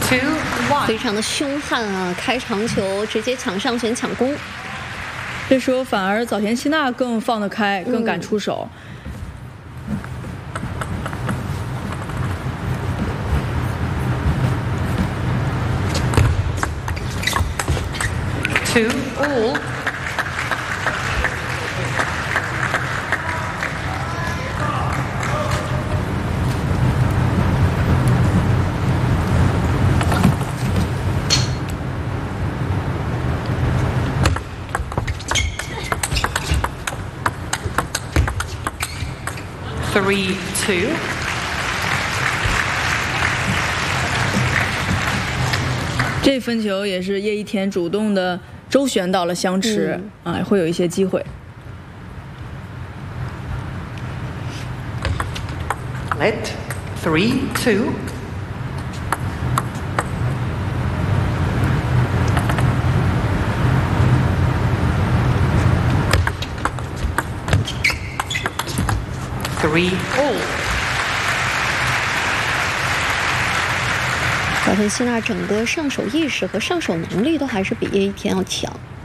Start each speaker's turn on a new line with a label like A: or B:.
A: 非常的凶悍啊！开长球，直接抢上旋抢攻。
B: 这时候反而早田希娜更放得开，更敢出手。
C: 2-all。3-2。
B: 这分球也是叶一田主动的周旋到了香池，会有一些机会。
C: Let 3-2。3-all。
A: 早田希娜整个上手意识和上手能力都还是比叶一田要强。